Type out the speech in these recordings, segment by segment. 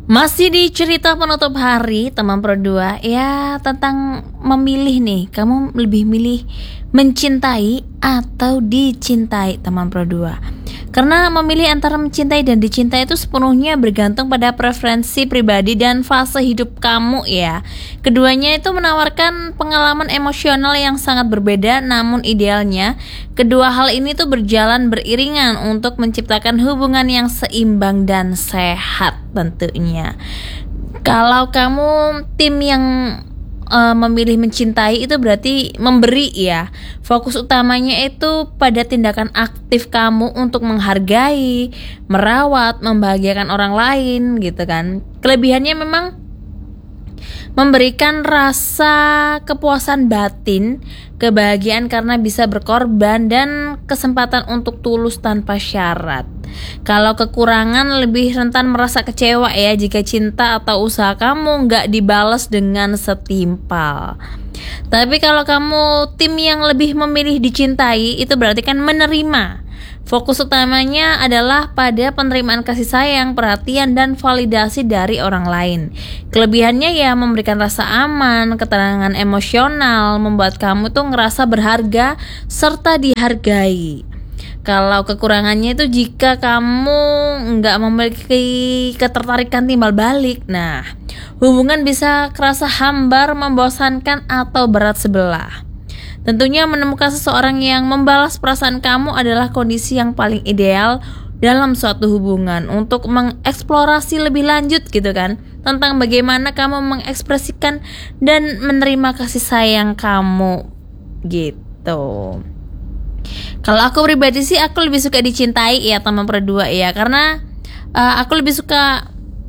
Masih di cerita penutup hari teman Pro 2 ya, tentang memilih nih. Kamu lebih milih mencintai atau dicintai teman Pro 2? Karena memilih antara mencintai dan dicintai itu sepenuhnya bergantung pada preferensi pribadi dan fase hidup kamu ya. Keduanya itu menawarkan pengalaman emosional yang sangat berbeda, namun idealnya kedua hal ini tuh berjalan beriringan untuk menciptakan hubungan yang seimbang dan sehat tentunya. Kalau kamu tim yang memilih mencintai, itu berarti memberi ya. Fokus utamanya itu pada tindakan aktif kamu untuk menghargai, merawat, membahagiakan orang lain gitu kan. Kelebihannya memang memberikan rasa kepuasan batin, kebahagiaan karena bisa berkorban, dan kesempatan untuk tulus tanpa syarat. Kalau kekurangan, lebih rentan merasa kecewa ya jika cinta atau usaha kamu nggak dibalas dengan setimpal. Tapi kalau kamu tim yang lebih memilih dicintai, itu berarti kan menerima. Fokus utamanya adalah pada penerimaan kasih sayang, perhatian, dan validasi dari orang lain. Kelebihannya ya memberikan rasa aman, ketenangan emosional, membuat kamu tuh ngerasa berharga serta dihargai. Kalau kekurangannya itu jika kamu nggak memiliki ketertarikan timbal balik, nah hubungan bisa kerasa hambar, membosankan, atau berat sebelah. Tentunya menemukan seseorang yang membalas perasaan kamu adalah kondisi yang paling ideal dalam suatu hubungan, untuk mengeksplorasi lebih lanjut gitu kan, tentang bagaimana kamu mengekspresikan dan menerima kasih sayang kamu gitu. Kalau aku pribadi sih, aku lebih suka dicintai ya teman berdua ya, karena aku lebih suka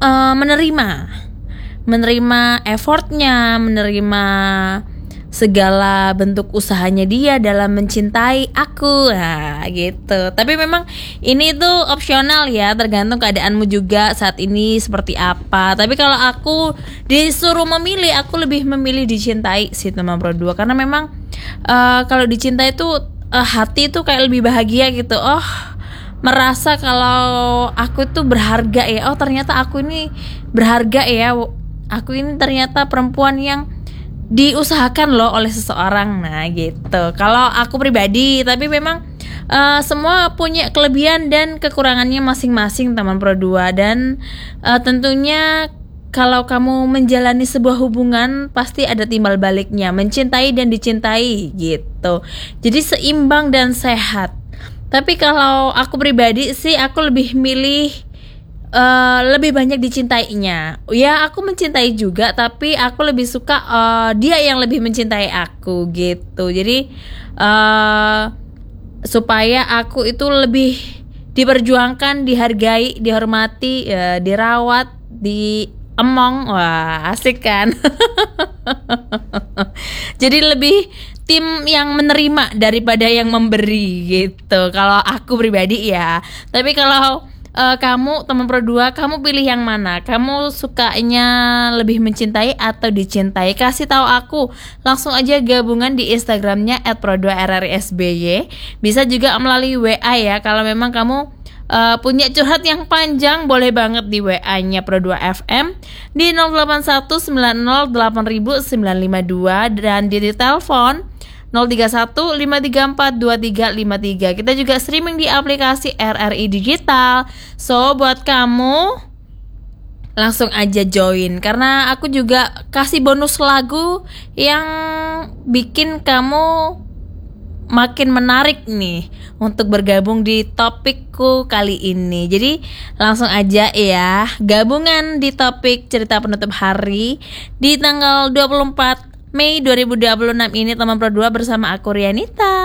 menerima effortnya, menerima segala bentuk usahanya dia dalam mencintai aku, nah gitu. Tapi memang ini tuh opsional ya, tergantung keadaanmu juga saat ini seperti apa. Tapi kalau aku disuruh memilih, aku lebih memilih dicintai sih teman berdua, karena memang kalau dicintai tuh hati tuh kayak lebih bahagia gitu. Oh, merasa kalau aku tuh berharga ya. Oh, ternyata aku ini berharga ya. Aku ini ternyata perempuan yang diusahakan loh oleh seseorang. Nah gitu. Kalau aku pribadi, tapi memang semua punya kelebihan dan kekurangannya masing-masing teman Pro 2. Dan tentunya kalau kamu menjalani sebuah hubungan, pasti ada timbal baliknya, mencintai dan dicintai gitu. Jadi seimbang dan sehat. Tapi kalau aku pribadi sih, aku lebih milih lebih banyak dicintainya. Ya, aku mencintai juga, tapi aku lebih suka dia yang lebih mencintai aku gitu. Jadi supaya aku itu lebih diperjuangkan, dihargai, dihormati, dirawat, wah asik kan. Jadi lebih tim yang menerima daripada yang memberi gitu, kalau aku pribadi ya. Tapi kalau kamu teman Pro 2, kamu pilih yang mana? Kamu sukanya lebih mencintai atau dicintai? Kasih tahu aku, langsung aja gabungan di Instagramnya @pro2rrsby. Bisa juga melalui WA ya. Kalau memang kamu punya curhat yang panjang, boleh banget di WA-nya Pro 2 FM di 0819080952 dan di telepon 03153423353. Kita juga streaming di aplikasi RRI Digital. So buat kamu langsung aja join, karena aku juga kasih bonus lagu yang bikin kamu makin menarik nih untuk bergabung di topikku kali ini. Jadi langsung aja ya, gabungan di topik cerita penutup hari di tanggal 24 Mei 2026 ini teman Pro 2 bersama aku Rianita.